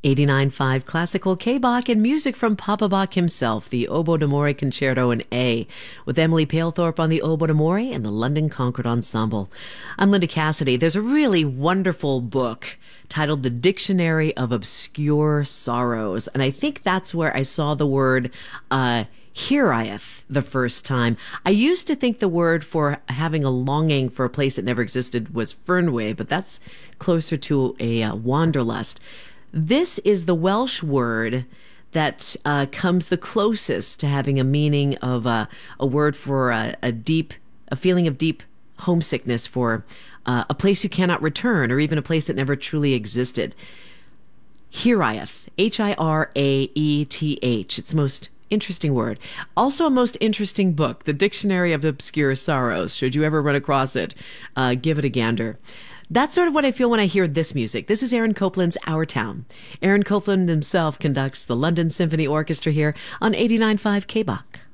89.5 Classical K-Bach and music from Papa Bach himself, the Oboe d'Amore Concerto in A, with Emily Palethorpe on the Oboe d'Amore and the London Concord Ensemble. I'm Linda Cassidy. There's a really wonderful book titled The Dictionary of Obscure Sorrows, and I think that's where I saw the word Hiraeth the first time. I used to think the word for having a longing for a place that never existed was Fernweh, but that's closer to a wanderlust. This is the Welsh word that comes the closest to having a meaning of a word for a feeling of deep homesickness for a place you cannot return, or even a place that never truly existed. Hiraeth, Hiraeth. It's the most interesting word. Also a most interesting book, The Dictionary of Obscure Sorrows. Should you ever run across it, give it a gander. That's sort of what I feel when I hear this music. This is Aaron Copland's Our Town. Aaron Copland himself conducts the London Symphony Orchestra here on 89.5 K-Bach.